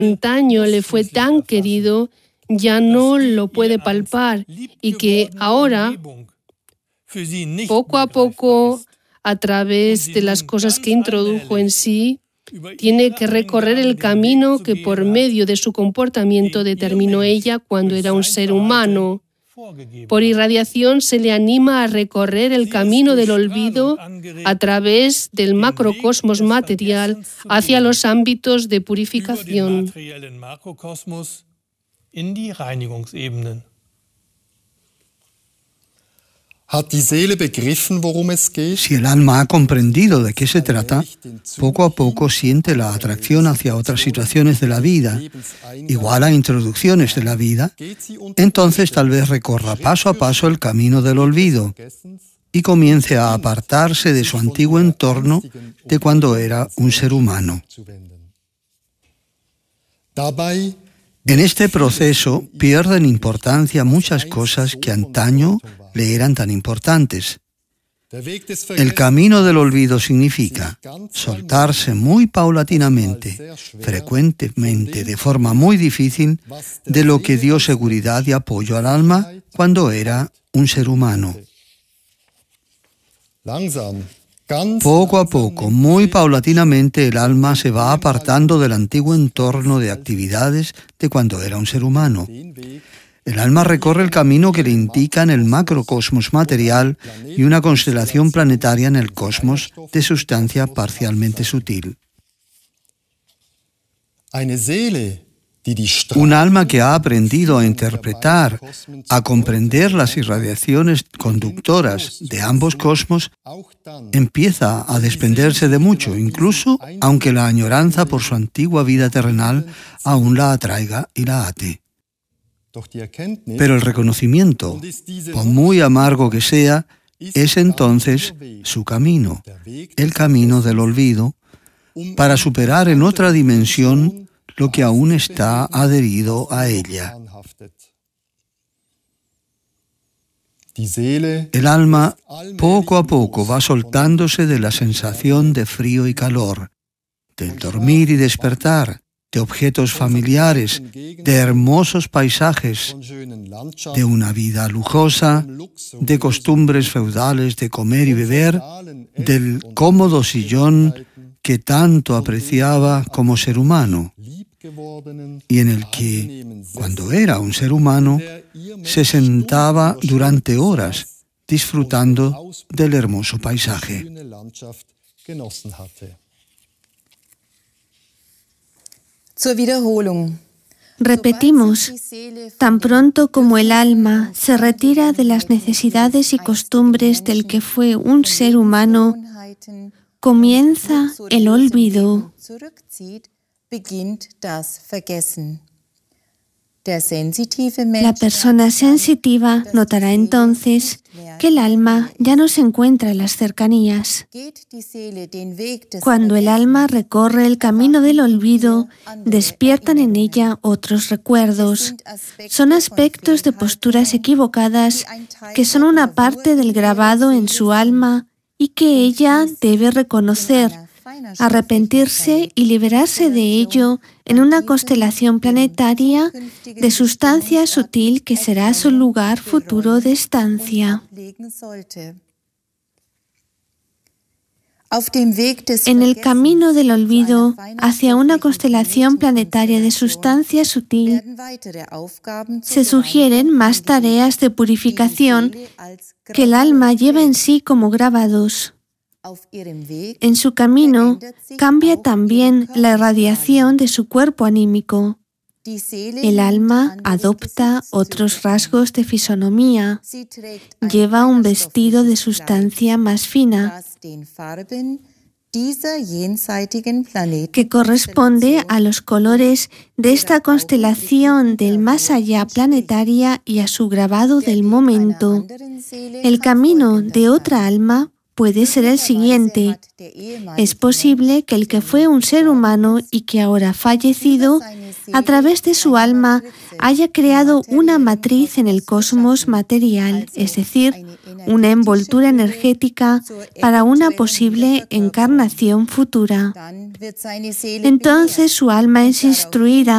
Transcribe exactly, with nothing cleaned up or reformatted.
antaño le fue tan querido, ya no lo puede palpar y que ahora, poco a poco, a través de las cosas que introdujo en sí, tiene que recorrer el camino que por medio de su comportamiento determinó ella cuando era un ser humano. Por irradiación se le anima a recorrer el camino del olvido a través del macrocosmos material hacia los ámbitos de purificación. Si el alma ha comprendido de qué se trata, poco a poco siente la atracción hacia otras situaciones de la vida, igual a introducciones de la vida, entonces tal vez recorra paso a paso el camino del olvido y comience a apartarse de su antiguo entorno de cuando era un ser humano. En este proceso pierden importancia muchas cosas que antaño le eran tan importantes. El camino del olvido significa soltarse muy paulatinamente, frecuentemente, de forma muy difícil, de lo que dio seguridad y apoyo al alma cuando era un ser humano. Poco a poco, muy paulatinamente, el alma se va apartando del antiguo entorno de actividades de cuando era un ser humano. El alma recorre el camino que le indican el macrocosmos material y una constelación planetaria en el cosmos de sustancia parcialmente sutil. Un alma que ha aprendido a interpretar, a comprender las irradiaciones conductoras de ambos cosmos, empieza a desprenderse de mucho, incluso aunque la añoranza por su antigua vida terrenal aún la atraiga y la ate. Pero el reconocimiento, por muy amargo que sea, es entonces su camino, el camino del olvido, para superar en otra dimensión lo que aún está adherido a ella. El alma poco a poco va soltándose de la sensación de frío y calor, del dormir y despertar, de objetos familiares, de hermosos paisajes, de una vida lujosa, de costumbres feudales de comer y beber, del cómodo sillón que tanto apreciaba como ser humano, y en el que, cuando era un ser humano, se sentaba durante horas disfrutando del hermoso paisaje. Repetimos, tan pronto como el alma se retira de las necesidades y costumbres del que fue un ser humano, comienza el olvido. La persona sensitiva notará entonces que el alma ya no se encuentra en las cercanías. Cuando el alma recorre el camino del olvido, despiertan en ella otros recuerdos. Son aspectos de posturas equivocadas que son una parte del grabado en su alma y que ella debe reconocer, arrepentirse y liberarse de ello en una constelación planetaria de sustancia sutil que será su lugar futuro de estancia. En el camino del olvido hacia una constelación planetaria de sustancia sutil, se sugieren más tareas de purificación que el alma lleva en sí como grabados. En su camino cambia también la irradiación de su cuerpo anímico. El alma adopta otros rasgos de fisonomía, lleva un vestido de sustancia más fina, que corresponde a los colores de esta constelación del más allá planetaria y a su grabado del momento. El camino de otra alma puede ser el siguiente. Es posible que el que fue un ser humano y que ahora ha fallecido, a través de su alma, haya creado una matriz en el cosmos material, es decir, una envoltura energética para una posible encarnación futura. Entonces su alma es instruida